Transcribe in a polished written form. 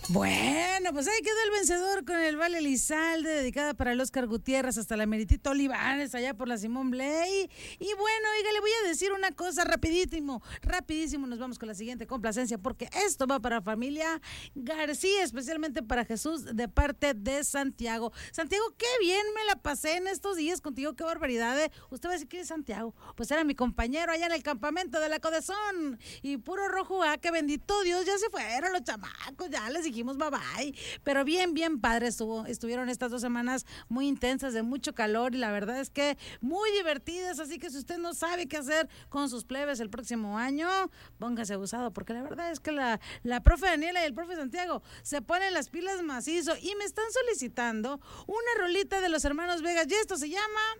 Bueno, pues ahí quedó el vencedor con el Vale Elizalde, dedicada para el Oscar Gutiérrez, hasta la Meritito Olivares, allá por la Simón Blay. Y bueno, oiga, le voy a decir una cosa rapidísimo, nos vamos con la siguiente complacencia, porque esto va para familia García, especialmente para Jesús, de parte de Santiago. Santiago, qué bien me la pasé en estos días contigo, qué barbaridad, ¿eh? Usted va a decir, ¿quién es Santiago? Pues era mi compañero allá en el campamento de la Codezón, y puro rojo, que bendito Dios, ya se fueron los chamacos, ya les dijimos bye bye, pero bien padre estuvieron estas 2 semanas muy intensas, de mucho calor, y la verdad es que muy divertidas, así que si usted no sabe qué hacer con sus plebes el próximo año, póngase abusado, porque la verdad es que la profe Daniela y el profe Santiago se ponen las pilas macizo, y me están solicitando una rolita de los hermanos Vegas, y esto se llama